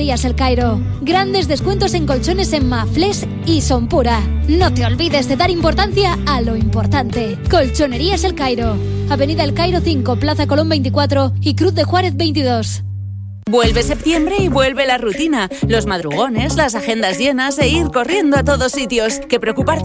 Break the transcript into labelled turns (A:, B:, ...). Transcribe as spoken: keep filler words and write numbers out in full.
A: Colchonerías El Cairo. Grandes descuentos en colchones en Mafles y Sonpura. No te olvides de dar importancia a lo importante. Colchonerías El Cairo. Avenida El Cairo cinco, Plaza Colón veinticuatro y Cruz de Juárez veintidós.
B: Vuelve septiembre y vuelve la rutina. Los madrugones, las agendas llenas e ir corriendo a todos sitios. Que preocuparte